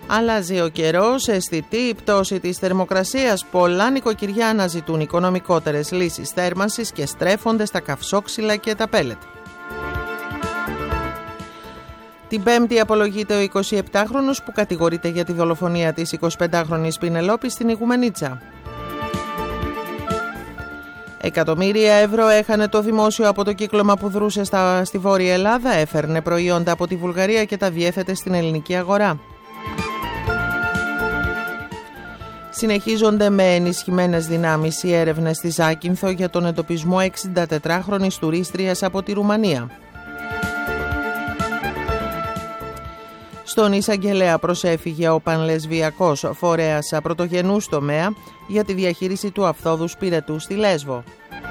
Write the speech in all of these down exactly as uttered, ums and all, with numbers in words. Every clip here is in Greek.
Αλλάζει ο καιρός, αισθητή η πτώση της θερμοκρασίας. Πολλά νοικοκυριά αναζητούν οικονομικότερες λύσεις θέρμανσης και στρέφονται στα καυσόξυλα και τα πέλετ. Την Πέμπτη απολογείται ο εικοσιεπτάχρονος που κατηγορείται για τη δολοφονία της εικοσιπεντάχρονης Πινελόπη στην Ιγουμενίτσα. Εκατομμύρια ευρώ έχανε το δημόσιο από το κύκλωμα που δρούσε στα, στη Βόρεια Ελλάδα, έφερνε προϊόντα από τη Βουλγαρία και τα διέθετε στην ελληνική αγορά. Συνεχίζονται με ενισχυμένες δυνάμεις οι έρευνες στη Ζάκυνθο για τον εντοπισμό εξηντατετράχρονης τουρίστριας από τη Ρουμανία. Στον εισαγγελέα προσέφυγε ο πανλεσβιακός φορέας πρωτογενούς τομέα για τη διαχείριση του αυθόδους πυρετού στη Λέσβο.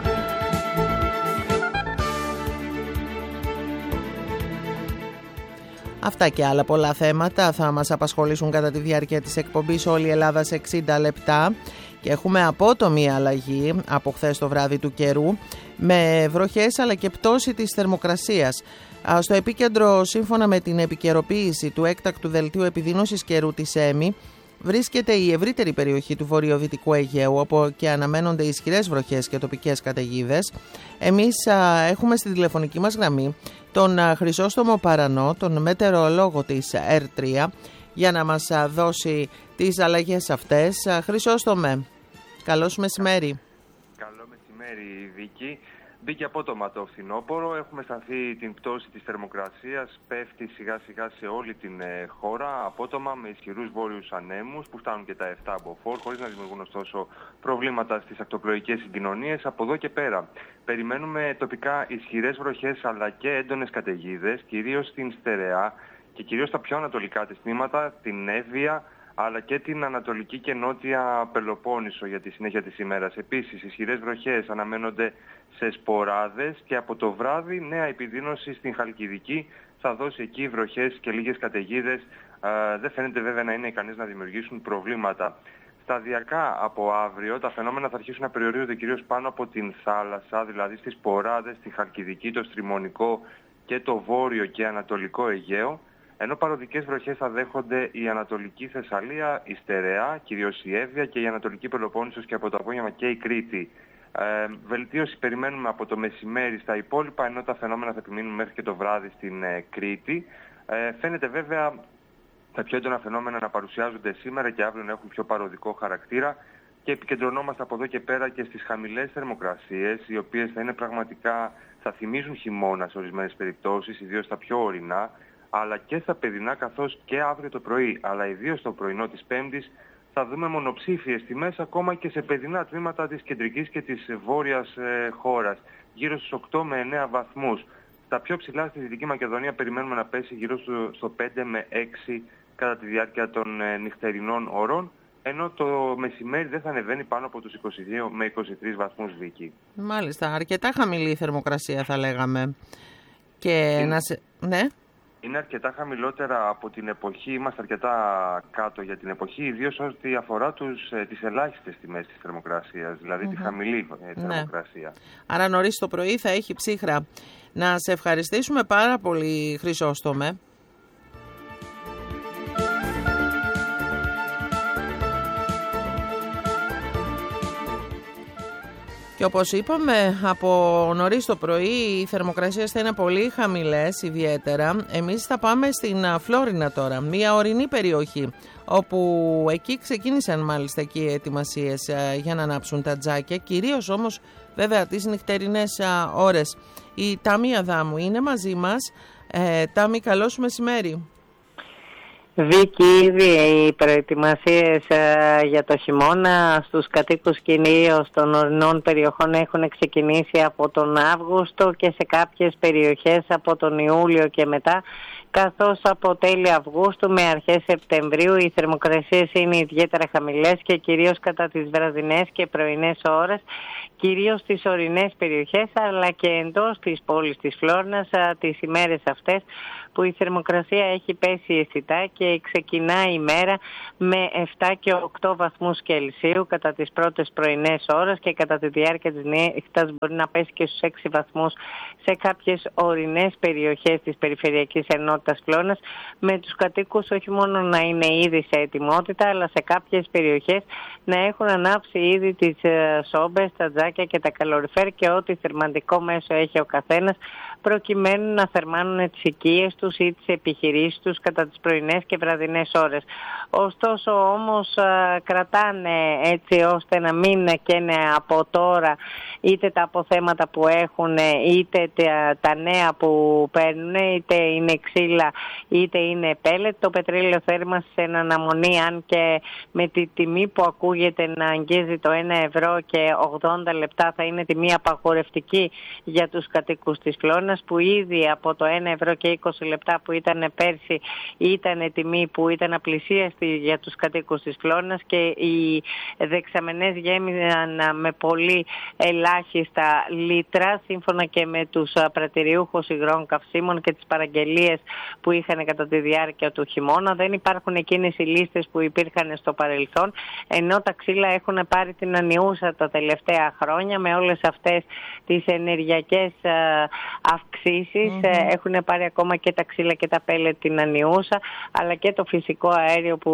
Αυτά και άλλα πολλά θέματα θα μας απασχολήσουν κατά τη διάρκεια της εκπομπής Όλη η Ελλάδα σε εξήντα λεπτά και έχουμε απότομη αλλαγή από χθες το βράδυ του καιρού με βροχές αλλά και πτώση της θερμοκρασίας. Στο επίκεντρο, σύμφωνα με την επικαιροποίηση του έκτακτου δελτίου επιδείνωσης καιρού της ΕΜΗ, βρίσκεται η ευρύτερη περιοχή του βορειοδυτικού Αιγαίου, όπου και αναμένονται ισχυρές βροχές και τοπικές καταιγίδες. Εμείς α, έχουμε στη τηλεφωνική μας γραμμή τον α, Χρυσόστομο Παρανό, τον μετεωρολόγο της ερ τρία, για να μας α, δώσει τις αλλαγές αυτές. Α, Χρυσόστομε, καλώς μεσημέρι. Καλό μεσημέρι, Βίκη. Μπήκε απότομα το φθινόπωρο, έχουμε σταθεί την πτώση της θερμοκρασίας, πέφτει σιγά σιγά σε όλη την ε, χώρα, απότομα με ισχυρούς βόρειους ανέμους που φτάνουν και τα επτά μποφόρ, χωρίς να δημιουργούν ωστόσο προβλήματα στις ακτοπλοϊκές συγκοινωνίες. Από εδώ και πέρα περιμένουμε τοπικά ισχυρές βροχές αλλά και έντονες καταιγίδες, κυρίως στην Στερεά και κυρίως στα πιο ανατολικά της τμήματα, την Εύβοια, αλλά και την Ανατολική και Νότια Πελοπόννησο για τη συνέχεια της ημέρας. Επίσης, ισχυρές βροχές αναμένονται σε σποράδες και από το βράδυ νέα επιδείνωση στην Χαλκιδική θα δώσει εκεί βροχές και λίγες καταιγίδες. Ε, δεν φαίνεται βέβαια να είναι ικανές να δημιουργήσουν προβλήματα. Σταδιακά από αύριο τα φαινόμενα θα αρχίσουν να περιορίζονται κυρίως πάνω από την θάλασσα, δηλαδή στις σποράδες, στη Χαλκιδική, το Στριμονικό και το Βόρειο και Ανατολικό Αιγαίο. Ενώ παροδικές βροχές θα δέχονται η Ανατολική Θεσσαλία, η Στερεά, κυρίως η Εύβοια και η Ανατολική Πελοπόννησος και από το απόγευμα και η Κρήτη. Ε, βελτίωση περιμένουμε από το μεσημέρι στα υπόλοιπα, ενώ τα φαινόμενα θα επιμείνουν μέχρι και το βράδυ στην ε, Κρήτη. Ε, φαίνεται βέβαια τα πιο έντονα φαινόμενα να παρουσιάζονται σήμερα και αύριο να έχουν πιο παροδικό χαρακτήρα και επικεντρωνόμαστε από εδώ και πέρα και στις χαμηλές θερμοκρασίες, οι οποίες θα είναι πραγματικά, θα θυμίζουν χειμώνα σε ορισμένες περιπτώσεις, ιδίως στα πιο ορεινά, αλλά και στα παιδινά, καθώς και αύριο το πρωί, αλλά ιδίως το πρωινό της Πέμπτης, θα δούμε μονοψήφιες τιμές ακόμα και σε παιδινά τμήματα της κεντρικής και της βόρειας ε, χώρας, γύρω στους οκτώ με εννέα βαθμούς. Στα πιο ψηλά στη Δυτική Μακεδονία περιμένουμε να πέσει γύρω στο, στο πέντε με έξι κατά τη διάρκεια των ε, νυχτερινών ωρών, ενώ το μεσημέρι δεν θα ανεβαίνει πάνω από τους είκοσι δύο με είκοσι τρεις βαθμούς, Βίκη. Μάλιστα, αρκετά χαμηλή η θερμοκρασία θα λέγαμε. Και είναι, να σε... Ναι. Είναι αρκετά χαμηλότερα από την εποχή, είμαστε αρκετά κάτω για την εποχή, ιδίως ό,τι αφορά τους, ε, τις ελάχιστες τιμές της θερμοκρασίας, δηλαδή mm-hmm. τη χαμηλή ε, θερμοκρασία. Ναι. Άρα νωρίς το πρωί θα έχει ψύχρα. Να σε ευχαριστήσουμε πάρα πολύ, Χρυσόστομε. Και όπως είπαμε, από νωρίς το πρωί οι θερμοκρασίες θα είναι πολύ χαμηλές ιδιαίτερα. Εμείς θα πάμε στην Φλόρινα τώρα, μια ορεινή περιοχή, όπου εκεί ξεκίνησαν μάλιστα εκεί οι ετοιμασίες για να ανάψουν τα τζάκια, κυρίως όμως βέβαια τις νυχτερινές ώρες. Η Τάμη Αδάμου είναι μαζί μας. Ε, Τάμη, καλώς μεσημέρι. Βίκη, ήδη οι προετοιμασίες ε, για το χειμώνα στους κατοίκους κυρίως των ορεινών περιοχών έχουν ξεκινήσει από τον Αύγουστο και σε κάποιες περιοχές από τον Ιούλιο και μετά, καθώς από τέλη Αυγούστου με αρχές Σεπτεμβρίου οι θερμοκρασίες είναι ιδιαίτερα χαμηλές και κυρίως κατά τις βραδινές και πρωινές ώρες κυρίως στις ορεινές περιοχές αλλά και εντός της πόλης της Φλόρνας τις ημέρες αυτές που η θερμοκρασία έχει πέσει αισθητά και ξεκινά η μέρα με επτά και οκτώ βαθμούς Κελσίου κατά τις πρώτες πρωινές ώρες και κατά τη διάρκεια της νύχτας μπορεί να πέσει και στους έξι βαθμούς σε κάποιες ορεινές περιοχές της περιφερειακής ενότητας Φλόρνας, με τους κατοίκους όχι μόνο να είναι ήδη σε ετοιμότητα αλλά σε κάποιες περιοχές να έχουν ανάψει ήδη τις σόμπες, τα τζάκια και τα καλοριφέρ και ό,τι θερμαντικό μέσο έχει ο καθένας προκειμένου να θερμάνουν τις οικίες τους ή τις επιχειρήσεις τους κατά τις πρωινές και βραδινές ώρες. Ωστόσο όμως κρατάνε έτσι ώστε να μην καίνε από τώρα είτε τα αποθέματα που έχουν είτε τα νέα που παίρνουν, είτε είναι ξύλα είτε είναι πέλετ. Το πετρέλαιο θέρμανσης σε αναμονή, αν και με τη τιμή που ακούγεται να αγγίζει το ένα ευρώ και ογδόντα λεπτά θα είναι τιμή απαγορευτική για τους κατοίκους της Φλόρνας, που ήδη από το ένα ευρώ και είκοσι λεπτά που ήταν πέρσι ήταν τιμή που ήταν απλησίαστη για τους κατοίκους της Φλόρνας και οι δεξαμενές γέμισαν με πολύ ελάχιστα λίτρα σύμφωνα και με τους πρατηριούχους υγρών καυσίμων και τις παραγγελίες που είχαν κατά τη διάρκεια του χειμώνα. Δεν υπάρχουν εκείνες οι λίστες που υπήρχαν στο παρελθόν, ενώ τα ξύλα έχουν πάρει την ανιούσα τα τελευταία χρόνια με όλες αυτές τις ενεργειακές αυξήσεις. Mm-hmm. Έχουν πάρει ακόμα και τα ξύλα και τα πέλετ την ανιούσα, αλλά και το φυσικό αέριο που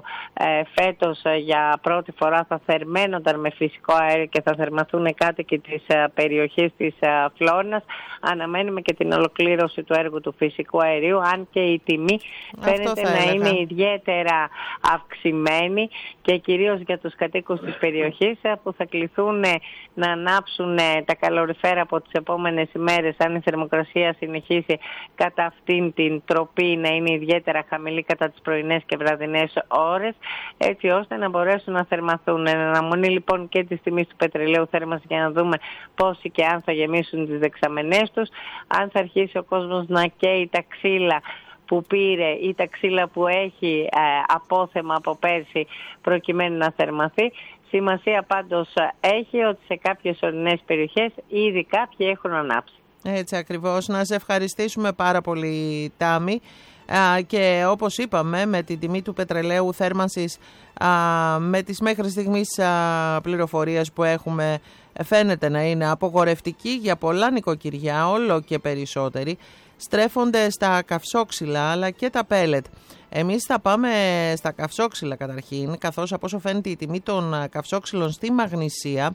ε, φέτος ε, για πρώτη φορά θα θερμαίνονταν με φυσικό αέριο και θα θερμαθούν κάτοικοι της ε, περιοχής της ε, Φλόρνας. Αναμένουμε και την ολοκλήρωση του έργου του φυσικού αερίου, αν και η τιμή φαίνεται να έλεγα. είναι ιδιαίτερα αυξημένη και κυρίως για τους κατοίκους της περιοχής ε, που θα κληθούν ε, να ανάψουν ε, τα καλοριφέρα από τις επόμενες ημέρες, αν η θερμοκρασία συνεχίσει κατά αυτήν την τροπή να είναι ιδιαίτερα χαμηλή κατά τις πρωινές και βραδινές ώρες, έτσι ώστε να μπορέσουν να θερμαθούν. Εν αναμονή λοιπόν και της τιμής του πετρελαίου θέρμανσης για να δούμε πόσοι και αν θα γεμίσουν τις δεξαμενές τους, αν θα αρχίσει ο κόσμος να καίει τα ξύλα που πήρε ή τα ξύλα που έχει ε, απόθεμα από πέρσι προκειμένου να θερμαθεί. Σημασία πάντως έχει ότι σε κάποιες ορεινές περιοχές ήδη κάποιοι έχουν ανάψει. Έτσι ακριβώς. Να σε ευχαριστήσουμε πάρα πολύ, Τάμι. Α, και όπως είπαμε, με την τιμή του πετρελαίου θέρμανσης, α, με τις μέχρι στιγμής α, πληροφορίες που έχουμε, φαίνεται να είναι απογορευτική για πολλά νοικοκυριά, όλο και περισσότεροι στρέφονται στα καυσόξυλα αλλά και τα πέλετ. Εμείς θα πάμε στα καυσόξυλα καταρχήν, καθώς από όσο φαίνεται η τιμή των καυσόξυλων στη Μαγνησία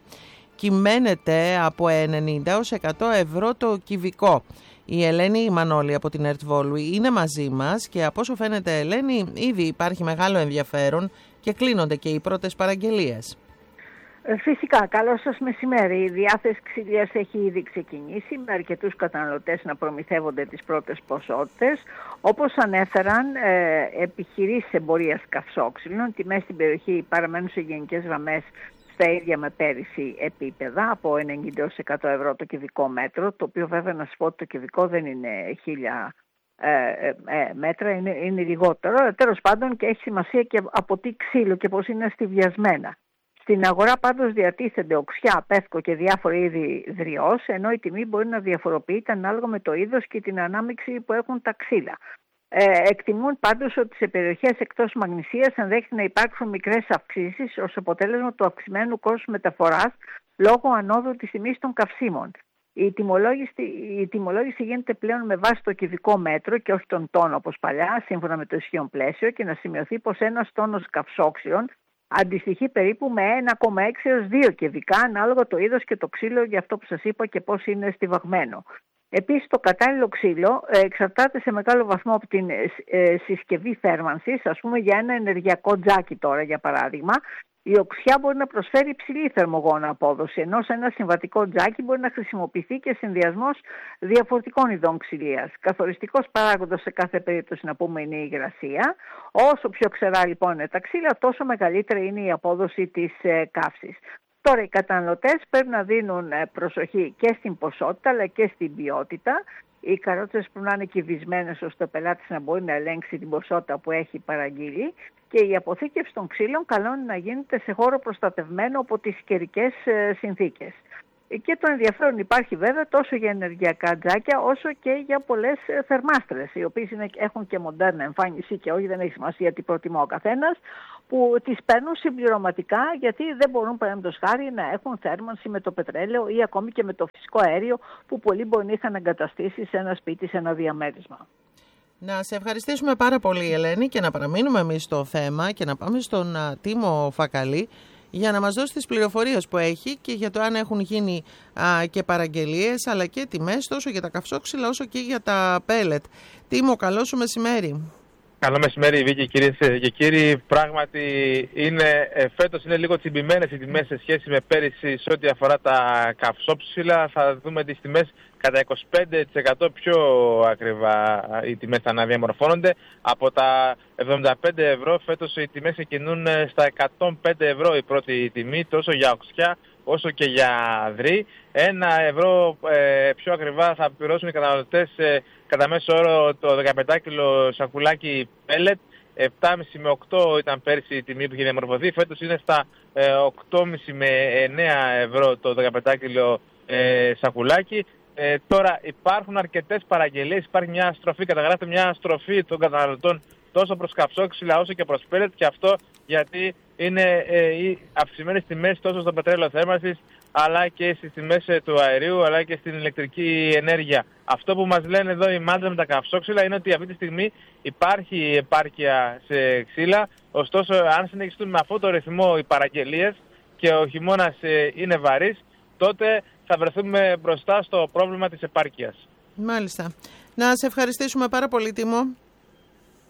κυμαίνεται από ενενήντα έως εκατό ευρώ το κυβικό. Η Ελένη Μανώλη από την Ερτβόλου είναι μαζί μας και από όσο φαίνεται, Ελένη, ήδη υπάρχει μεγάλο ενδιαφέρον και κλείνονται και οι πρώτες παραγγελίες. Φυσικά, καλό σας μεσημέρι. Η διάθεση ξυλίας έχει ήδη ξεκινήσει με αρκετούς καταναλωτές να προμηθεύονται τις πρώτες ποσότητες. Όπως ανέφεραν, ε, επιχειρήσεις εμπορίας καυσόξυλων, τιμές στην περιοχή παραμένουν σε γενικές γραμμές στα ίδια με πέρυσι επίπεδα, από ενενήντα έως εκατό ευρώ το κυβικό μέτρο, το οποίο βέβαια να σας πω ότι το κυβικό δεν είναι χίλια ε, ε, μέτρα, είναι, είναι λιγότερο. Τέλος πάντων, και έχει σημασία και από τι ξύλο και πώς είναι αστιβιασμένα. Στην αγορά πάντως διατίθενται οξιά, πεύκο και διάφοροι είδη δριός, ενώ η τιμή μπορεί να διαφοροποιείται ανάλογα με το είδος και την ανάμειξη που έχουν τα ξύλα. Ε, εκτιμούν πάντως ότι σε περιοχές εκτός Μαγνησίας ενδέχεται να υπάρξουν μικρές αυξήσεις ως αποτέλεσμα του αυξημένου κόστους μεταφοράς λόγω ανόδου της τιμής των καυσίμων. Η τιμολόγηση, η τιμολόγηση γίνεται πλέον με βάση το κυβικό μέτρο και όχι τον τόνο όπως παλιά, σύμφωνα με το ισχύον πλαίσιο, και να σημειωθεί πως ένας τόνος καυσόξυλων αντιστοιχεί περίπου με ένα κόμμα έξι έως δύο κυβικά, ανάλογα το είδος και το ξύλο, για αυτό που σας είπα και πώς είναι στιβαγμένο. Επίσης, το κατάλληλο ξύλο εξαρτάται σε μεγάλο βαθμό από την ε, συσκευή θέρμανσης. Ας πούμε, για ένα ενεργειακό τζάκι τώρα, για παράδειγμα, η οξιά μπορεί να προσφέρει υψηλή θερμογόνα απόδοση, ενώ σε ένα συμβατικό τζάκι μπορεί να χρησιμοποιηθεί και συνδυασμός διαφορετικών ειδών ξυλίας. Καθοριστικός παράγοντας σε κάθε περίπτωση, να πούμε, είναι η υγρασία. Όσο πιο ξερά λοιπόν είναι τα ξύλα, τόσο μεγαλύτερη είναι η απόδοση της ε, καύσης. Τώρα, οι καταναλωτές πρέπει να δίνουν προσοχή και στην ποσότητα αλλά και στην ποιότητα. Οι καρότσες πρέπει να είναι κυβισμένες ώστε ο πελάτης να μπορεί να ελέγξει την ποσότητα που έχει παραγγείλει, και η αποθήκευση των ξύλων καλό είναι να γίνεται σε χώρο προστατευμένο από τις καιρικές συνθήκες. Και το ενδιαφέρον υπάρχει βέβαια τόσο για ενεργειακά τζάκια όσο και για πολλές θερμάστρες, οι οποίες είναι, έχουν και μοντέρνα εμφάνιση και όχι, δεν έχει σημασία τι προτιμά ο καθένας, που τις παίρνουν συμπληρωματικά γιατί δεν μπορούν παραδείγματος χάρη να έχουν θέρμανση με το πετρέλαιο ή ακόμη και με το φυσικό αέριο που πολλοί μπορεί να είχαν εγκαταστήσει σε ένα σπίτι, σε ένα διαμέρισμα. Να σε ευχαριστήσουμε πάρα πολύ, Ελένη, και να παραμείνουμε εμείς στο θέμα και να πάμε στον Τίμο Φακαλή για να μας δώσει τις πληροφορίες που έχει και για το αν έχουν γίνει α, και παραγγελίες αλλά και τιμές τόσο για τα καυσόξυλα όσο και για τα πέλετ. Τίμο, καλό σου μεσημέρι. Καλό μεσημέρι, Βίκη, κυρίες και κύριοι. Πράγματι, είναι, φέτος είναι λίγο τσιμπημένες οι τιμές σε σχέση με πέρυσι σε ό,τι αφορά τα καυσόψιλα. Θα δούμε τις τιμές κατά είκοσι πέντε τοις εκατό πιο ακριβά οι τιμές θα αναδιαμορφώνονται. Από τα εβδομήντα πέντε ευρώ φέτος οι τιμές ξεκινούν στα εκατόν πέντε ευρώ η πρώτη τιμή, τόσο για οξιά όσο και για δρύ. Ένα ευρώ ε, πιο ακριβά θα πληρώσουν οι καταναλωτές ε, κατά μέσο όρο το δεκαπέντε κιλό σακουλάκι πέλετ. επτά κόμμα πέντε με οκτώ ήταν πέρσι η τιμή που είχε διαμορφωθεί. Φέτος είναι στα ε, οκτώ κόμμα πέντε με εννέα ευρώ το δεκαπέντε κιλό ε, σακουλάκι. Ε, τώρα υπάρχουν αρκετές παραγγελίες, υπάρχει μια στροφή, καταγράφεται μια στροφή των καταναλωτών τόσο προς καυσόξυλα όσο και προς πέλετ, και αυτό γιατί είναι ε, οι αυξημένες τιμές τόσο στο πετρέλαιο θέρμανσης αλλά και στις τιμές ε, του αερίου αλλά και στην ηλεκτρική ενέργεια. Αυτό που μας λένε εδώ οι μάντρες με τα καυσόξυλα είναι ότι αυτή τη στιγμή υπάρχει επάρκεια σε ξύλα, ωστόσο αν συνεχιστούν με αυτό το ρυθμό οι παραγγελίες και ο χειμώνας ε, είναι βαρύς, τότε θα βρεθούμε μπροστά στο πρόβλημα της επάρκειας. Μάλιστα. Να σε ευχαριστήσουμε πάρα πολύ, Τίμο.